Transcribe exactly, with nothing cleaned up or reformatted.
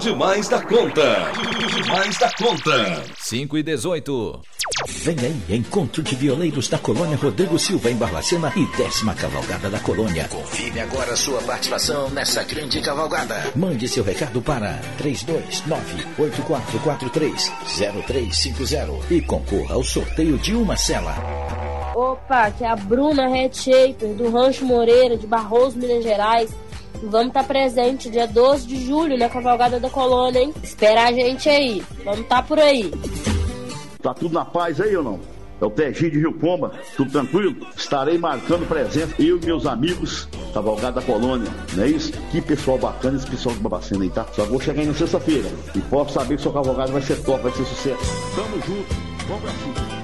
demais da conta. Demais da conta. cinco e dezoito. Vem aí, encontro de violeiros da Colônia Rodrigo Silva em Barbacena e décima cavalgada da Colônia. Confirme agora sua participação nessa grande cavalgada. Mande seu recado para três dois nove oito quatro quatro três zero três cinco zero e concorra ao sorteio de uma cela. Opa, que é a Bruna Head Shaper do Rancho Moreira de Barroso, Minas Gerais. Vamos estar presente dia doze de julho na cavalgada da Colônia, hein? Espera a gente aí. Vamos estar por aí. Tá tudo na paz aí ou não? É o Teginho de Rio Pomba, tudo tranquilo? Estarei marcando presença, eu e meus amigos, cavalgada da Colônia, não é isso? Que pessoal bacana esse pessoal de Babacena aí, tá? Só vou chegar aí na sexta-feira e posso saber que sua cavalgada vai ser top, vai ser sucesso. Tamo junto, vamos pra cima.